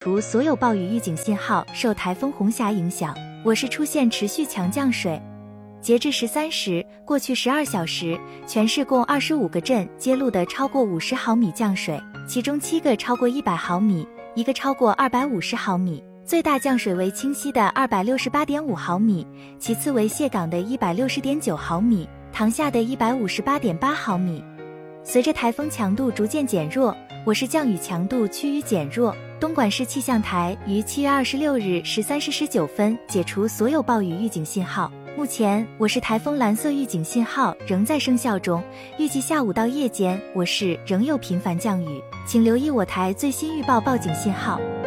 除所有暴雨预警信号。受台风红霞影响，我市出现持续强降水。截至13时，过去12小时，全市共25个镇揭露的超过50毫米降水，其中7个超过100毫米，1个超过250毫米。最大降水为清溪的268.5毫米，其次为蟹港的160.9毫米，塘下的158.8毫米。随着台风强度逐渐减弱，我市降雨强度趋于减弱。东莞市气象台于7月26日13时19分解除所有暴雨预警信号。目前，我市台风蓝色预警信号仍在生效中，预计下午到夜间，我市仍有频繁降雨，请留意我台最新预报报警信号。